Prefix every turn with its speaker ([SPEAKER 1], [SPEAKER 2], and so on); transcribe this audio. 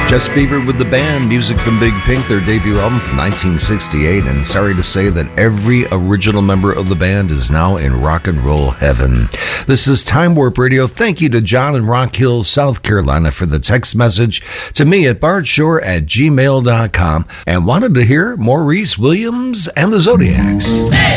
[SPEAKER 1] Just Fever with the band, music from Big Pink, their debut album from 1968, and sorry to say that every original member of the band is now in rock and roll heaven. This is Time Warp Radio. Thank you to John in Rock Hill, South Carolina for the text message to me at bartshore@gmail.com, and wanted to hear Maurice Williams and the Zodiacs. Hey!